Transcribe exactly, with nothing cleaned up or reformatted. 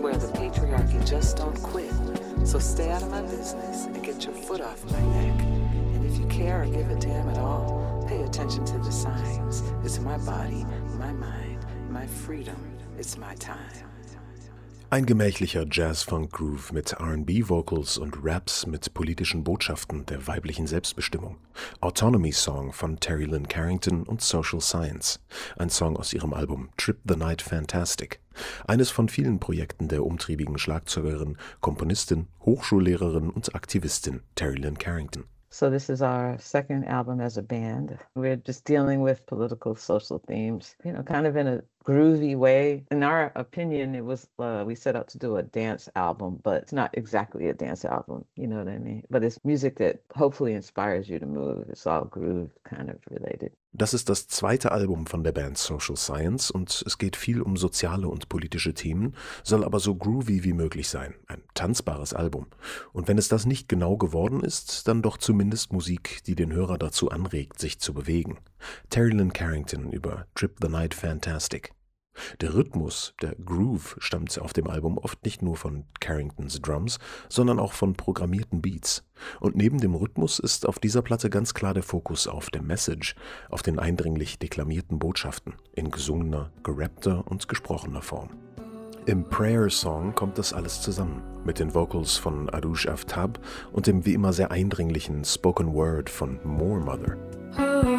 swear the patriarchy just don't quit. So stay out of my business and get your foot off my neck. And if you care or give a damn at all, pay attention to the signs. It's my body, my mind, my freedom. It's my time. Ein gemächlicher Jazz-Funk-Groove mit R and B-Vocals und Raps mit politischen Botschaften der weiblichen Selbstbestimmung. Autonomy Song von Terry Lynn Carrington und Social Science. Ein Song aus ihrem Album Trip the Night Fantastic. Eines von vielen Projekten der umtriebigen Schlagzeugerin, Komponistin, Hochschullehrerin und Aktivistin Terry Lynn Carrington. So this is our second album as a band. We're just dealing with political, social themes, you know, kind of in a groovy way. In our opinion, it was, uh, we set out to do a dance album, but it's not exactly a dance album, you know what I mean? But it's music that hopefully inspires you to move. It's all groove kind of related. Das ist das zweite Album von der Band Social Science und es geht viel um soziale und politische Themen, soll aber so groovy wie möglich sein. Ein tanzbares Album. Und wenn es das nicht genau geworden ist, dann doch zumindest Musik, die den Hörer dazu anregt, sich zu bewegen. Terry Lynn Carrington über Trip the Night Fantastic. Der Rhythmus, der Groove, stammt auf dem Album oft nicht nur von Carringtons Drums, sondern auch von programmierten Beats. Und neben dem Rhythmus ist auf dieser Platte ganz klar der Fokus auf der Message, auf den eindringlich deklamierten Botschaften, in gesungener, gerappter und gesprochener Form. Im Prayer Song kommt das alles zusammen, mit den Vocals von Arush Aftab und dem wie immer sehr eindringlichen Spoken Word von More Mother.